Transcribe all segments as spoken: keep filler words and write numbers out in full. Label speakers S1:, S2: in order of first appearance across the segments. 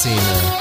S1: Szene.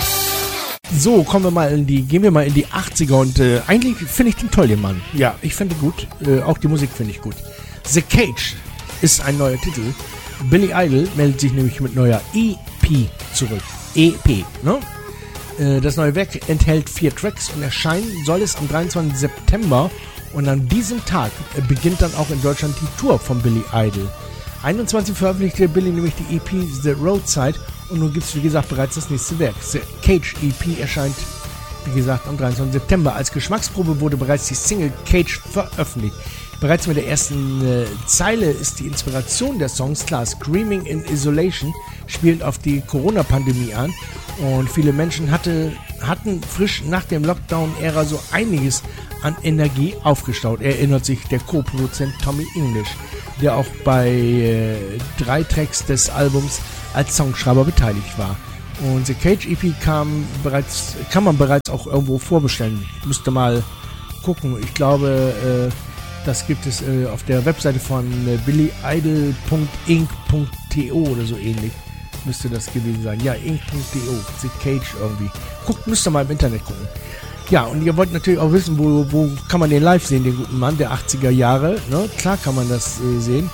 S1: So, kommen wir mal in die, gehen wir mal in die achtziger und äh, eigentlich finde ich den toll, den Mann. Ja, ich finde gut. Äh, auch die Musik finde ich gut. The Cage ist ein neuer Titel. Billy Idol meldet sich nämlich mit neuer E P zurück. E P, ne? Äh, das neue Werk enthält vier Tracks und erscheinen soll es am dreiundzwanzigsten September. Und an diesem Tag äh, beginnt dann auch in Deutschland die Tour von Billy Idol. einundzwanzig veröffentlichte Billy nämlich die E P The Roadside und nun gibt es, wie gesagt, bereits das nächste Werk. The Cage E P erscheint, wie gesagt, am dreiundzwanzigsten September. Als Geschmacksprobe wurde bereits die Single Cage veröffentlicht. Bereits mit der ersten äh, Zeile ist die Inspiration der Songs klar. Screaming in Isolation spielt auf die Corona-Pandemie an und viele Menschen hatte, hatten frisch nach dem Lockdown-Ära so einiges an Energie aufgestaut, erinnert sich der Co-Produzent Tommy English, der auch bei äh, drei Tracks des Albums als Songschreiber beteiligt war. Und The Cage E P kam bereits, kann man bereits auch irgendwo vorbestellen. Müsste mal gucken. Ich glaube, äh, das gibt es äh, auf der Webseite von äh, billy idol punkt inc punkt to oder so ähnlich. Müsste das gewesen sein. Ja, inc punkt to. The Cage irgendwie. Guckt, müsst ihr mal im Internet gucken. Ja, und ihr wollt natürlich auch wissen, wo, wo kann man den live sehen, den guten Mann der achtziger Jahre. Ne? Klar kann man das äh, sehen.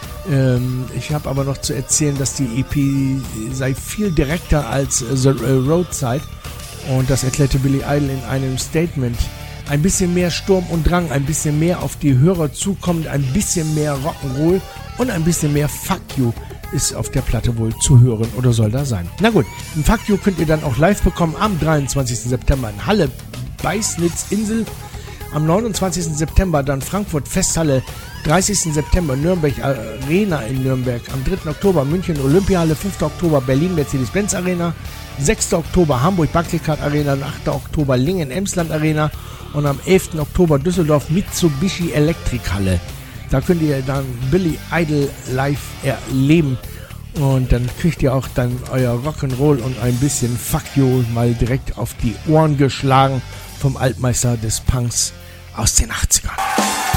S1: Ähm, ich habe aber noch zu erzählen, dass die E P sei viel direkter als äh, The Roadside. Und das erklärte Billy Idol in einem Statement. Ein bisschen mehr Sturm und Drang, ein bisschen mehr auf die Hörer zukommt, ein bisschen mehr Rock'n'Roll und ein bisschen mehr Fuck You ist auf der Platte wohl zu hören oder soll da sein. Na gut, ein Fuck You könnt ihr dann auch live bekommen am dreiundzwanzigsten September in Halle, Beisnitz, Insel. Am neunundzwanzigsten September dann Frankfurt Festhalle, dreißigsten September Nürnberg Arena in Nürnberg, am dritten Oktober München Olympiahalle, fünften Oktober Berlin Mercedes-Benz Arena, sechsten Oktober Hamburg Barclaycard Arena, achten Oktober Lingen Emsland Arena und am elften Oktober Düsseldorf Mitsubishi Elektrikhalle. Da könnt ihr dann Billy Idol live erleben und dann kriegt ihr auch dann euer Rock'n'Roll und ein bisschen Fuck You mal direkt auf die Ohren geschlagen vom Altmeister des Punks aus den achtzigern.